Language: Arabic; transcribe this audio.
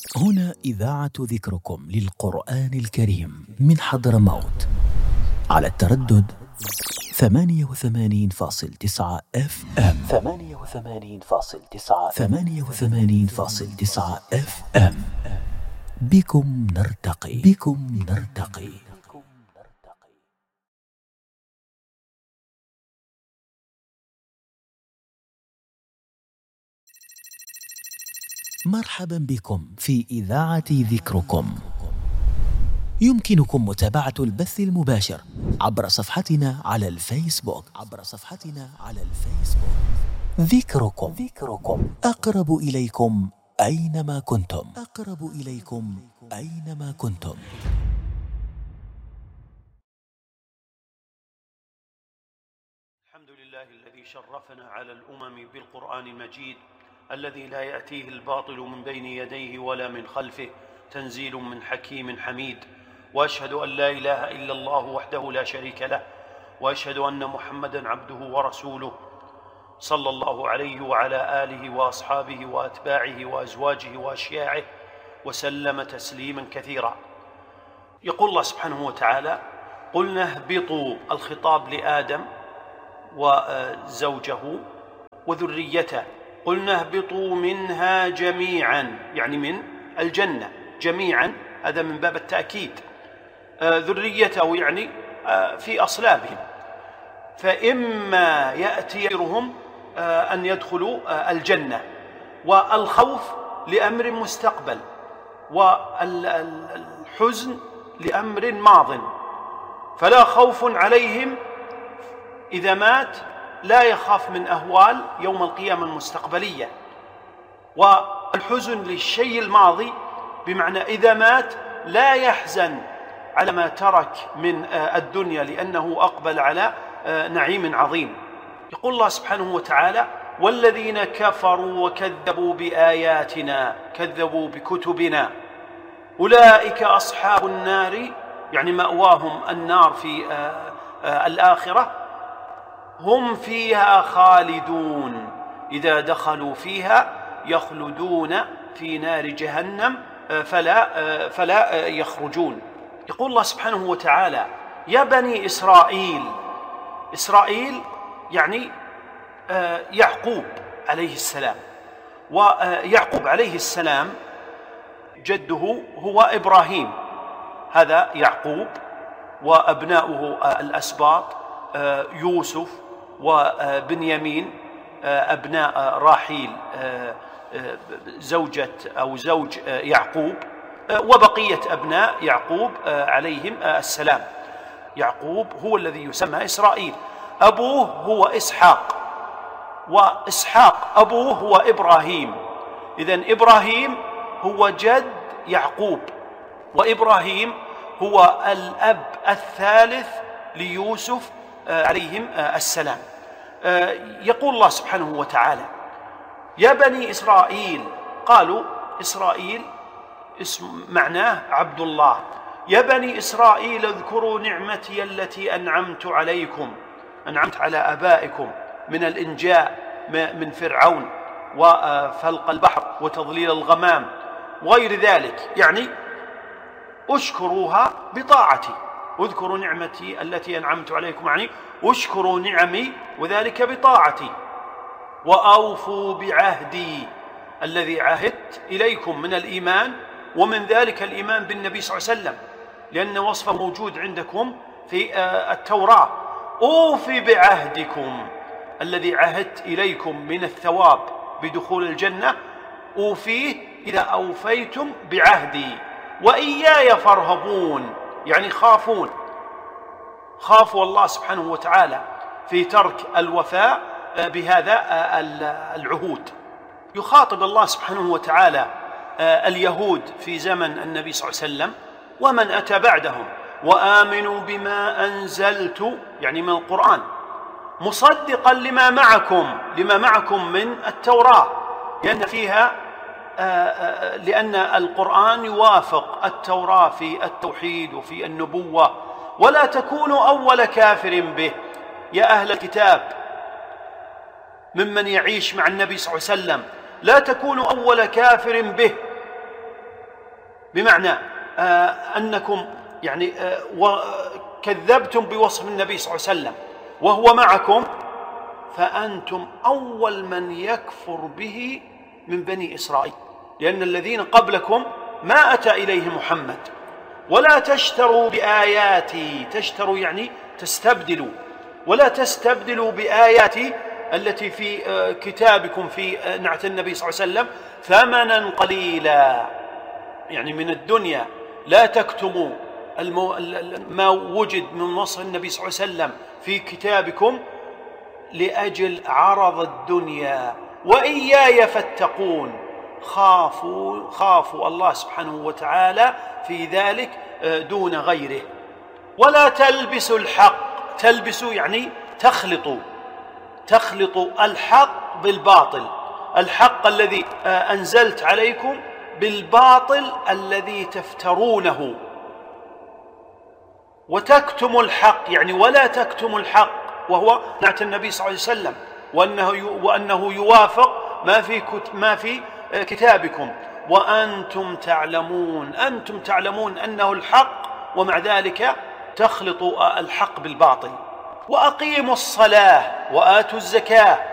هنا إذاعة ذكركم للقرآن الكريم من حضرموت على التردد 88.9 FM 88.9 FM. بكم نرتقي. مرحبا بكم في إذاعة ذكركم. يمكنكم متابعة البث المباشر عبر صفحتنا على الفيسبوك ذكركم أقرب إليكم أينما كنتم. الحمد لله الذي شرفنا على الأمم بالقرآن المجيد الذي لا يأتيه الباطل من بين يديه ولا من خلفه، تنزيل من حكيم حميد. وأشهد أن لا إله إلا الله وحده لا شريك له، وأشهد أن محمدًا عبده ورسوله صلى الله عليه وعلى آله وأصحابه وأتباعه وأزواجه وأشياعه وسلم تسليمًا كثيرا. يقول الله سبحانه وتعالى: قلنا اهبطوا، الخطاب لآدم وزوجه وذريته. قلنا اهبطوا منها جميعا، يعني من الجنة جميعا، هذا من باب التأكيد. ذريته يعني في أصلابهم، فإما يأتيهم أن يدخلوا الجنة، والخوف لأمر مستقبل، والحزن لأمر ماض، فلا خوف عليهم إذا مات، لا يخاف من أهوال يوم القيامة المستقبلية. والحزن للشيء الماضي بمعنى إذا مات لا يحزن على ما ترك من الدنيا، لأنه أقبل على نعيم عظيم. يقول الله سبحانه وتعالى: والذين كفروا وكذبوا بآياتنا، كذبوا بكتبنا، أولئك أصحاب النار، يعني مأواهم النار في الآخرة، هم فيها خالدون، إذا دخلوا فيها يخلدون في نار جهنم فلا يخرجون. يقول الله سبحانه وتعالى: يا بني إسرائيل. إسرائيل يعني يعقوب عليه السلام، ويعقوب عليه السلام جده هو إبراهيم، هذا يعقوب، وأبناؤه الأسباط يوسف وبنيامين، أبناء راحيل زوج يعقوب، وبقية أبناء يعقوب عليهم السلام. يعقوب هو الذي يسمى إسرائيل، أبوه هو إسحاق، وإسحاق أبوه هو إبراهيم. إذن إبراهيم هو جد يعقوب، وإبراهيم هو الأب الثالث ليوسف عليهم السلام. يقول الله سبحانه وتعالى: يا بني إسرائيل. قالوا إسرائيل اسم معناه عبد الله. يا بني إسرائيل اذكروا نعمتي التي أنعمت عليكم، أنعمت على آبائكم من الإنجاء من فرعون وفلق البحر وتضليل الغمام وغير ذلك، يعني أشكروها بطاعتي. اذكروا نعمتي التي أنعمت عليكم، يعني اشكروا نعمي وذلك بطاعتي. وأوفوا بعهدي الذي عهدت إليكم من الإيمان، ومن ذلك الإيمان بالنبي صلى الله عليه وسلم، لأن وصفه موجود عندكم في التوراة. أوفي بعهدكم الذي عهدت إليكم من الثواب بدخول الجنة، أوفيه إذا أوفيتم بعهدي. وإياي فارهبون، يعني خافوا الله سبحانه وتعالى في ترك الوفاء بهذا العهود. يخاطب الله سبحانه وتعالى اليهود في زمن النبي صلى الله عليه وسلم ومن أتى بعدهم: وآمنوا بما أنزلت، يعني من القرآن، مصدقا لما معكم من التوراة، لأن القرآن يوافق التوراة في التوحيد وفي النبوة. ولا تكونوا أول كافر به، يا أهل الكتاب ممن يعيش مع النبي صلى الله عليه وسلم، لا تكونوا أول كافر به، بمعنى أنكم يعني كذبتم بوصف النبي صلى الله عليه وسلم وهو معكم، فأنتم أول من يكفر به من بني إسرائيل، لأن الذين قبلكم ما أتى إليهم محمد. ولا تشتروا بآياتي، تشتروا يعني تستبدلوا، ولا تستبدلوا بآياتي التي في كتابكم في نعت النبي صلى الله عليه وسلم ثمنا قليلا، يعني من الدنيا لا تكتموا ما وجد من وصف النبي صلى الله عليه وسلم في كتابكم لأجل عرض الدنيا، وإياي فاتقون، خافوا الله سبحانه وتعالى في ذلك دون غيره. ولا تلبسوا الحق، تلبسوا يعني تخلطوا الحق بالباطل، الحق الذي أنزلت عليكم بالباطل الذي تفترونه، وتكتموا الحق، يعني ولا تكتموا الحق وهو نعت النبي صلى الله عليه وسلم، وأنه يوافق ما في كتابكم، وأنتم تعلمون أنه الحق، ومع ذلك تخلطوا الحق بالباطل. وأقيموا الصلاة وآتوا الزكاة